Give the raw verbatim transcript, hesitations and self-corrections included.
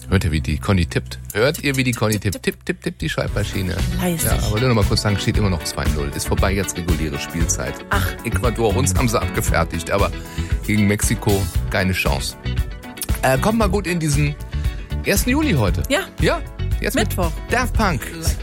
Hört ihr, wie die Conny tippt? Hört ihr, wie die Conny tippt? Tipp, tipp, tipp, die Schreibmaschine. Leistig. Ja, aber nur noch mal kurz sagen, steht immer noch zwei null. Ist vorbei, jetzt reguläre Spielzeit. Ach. Ecuador, uns haben sie abgefertigt, aber gegen Mexiko keine Chance. Äh, kommt mal gut in diesen ersten Juli heute. Ja. Ja. Jetzt Mittwoch. Mit Daft Punk.